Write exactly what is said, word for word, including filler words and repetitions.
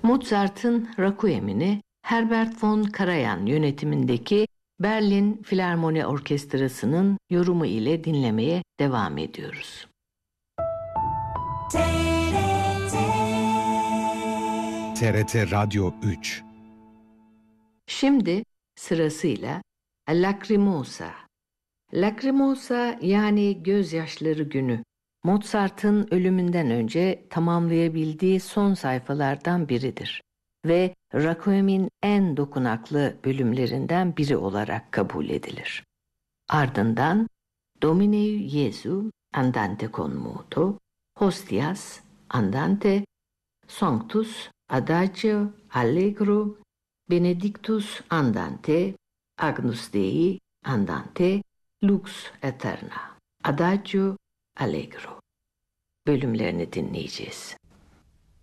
Mozart'ın Requiem'ini Herbert von Karajan yönetimindeki Berlin Filarmoni Orkestrası'nın yorumu ile dinlemeye devam ediyoruz. T R T T R T Radyo üç. Şimdi sırasıyla Lacrimosa. Lacrimosa yani Gözyaşları Günü, Mozart'ın ölümünden önce tamamlayabildiği son sayfalardan biridir ve Requiem'in en dokunaklı bölümlerinden biri olarak kabul edilir. Ardından Domine Jesu andante con moto, Hostias andante, Sanctus adagio allegro, Benedictus andante, Agnus Dei andante, Lux eterna, adagio allegro bölümlerini dinleyeceğiz.